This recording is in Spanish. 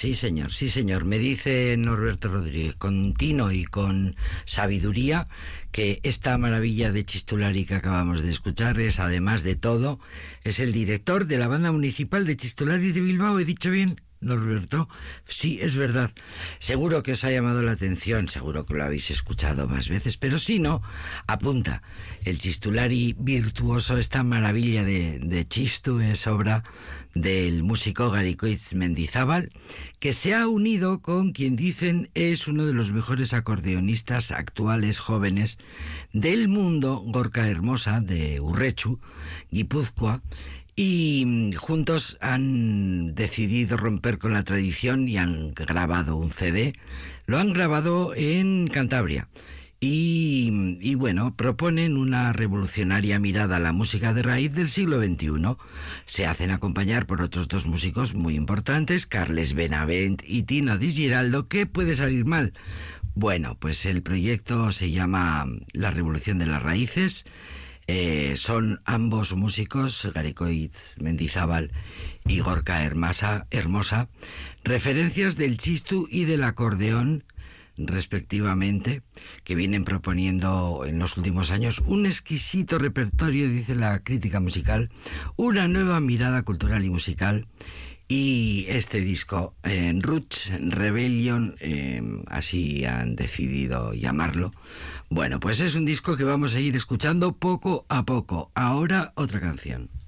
sí señor. Me dice Norberto Rodríguez, con tino y con sabiduría, que esta maravilla de Chistulari que acabamos de escuchar es, además de todo, es el director de la Banda Municipal de Chistulari de Bilbao. ¿He dicho bien, Norberto? Sí, es verdad. Seguro que os ha llamado la atención, seguro que lo habéis escuchado más veces, pero si no, apunta. El Chistulari virtuoso, esta maravilla de Chistu, es obra del músico Garicoitz Mendizábal, que se ha unido con quien dicen es uno de los mejores acordeonistas actuales jóvenes del mundo, Gorka Hermosa, de Urrechu, Guipúzcoa, y juntos han decidido romper con la tradición y han grabado un CD. Lo han grabado en Cantabria. Y bueno, proponen una revolucionaria mirada a la música de raíz del siglo XXI. Se hacen acompañar por otros dos músicos muy importantes, Carles Benavent y Tino Di Giraldo. ¿Qué puede salir mal? Bueno, pues el proyecto se llama La Revolución de las Raíces. Son ambos músicos, Garicoitz Mendizábal y Gorka Hermosa, referencias del chistu y del acordeón, respectivamente, que vienen proponiendo en los últimos años un exquisito repertorio, dice la crítica musical, una nueva mirada cultural y musical. Y este disco, Roots Rebellion, así han decidido llamarlo. Bueno, pues es un disco que vamos a ir escuchando poco a poco. Ahora otra canción.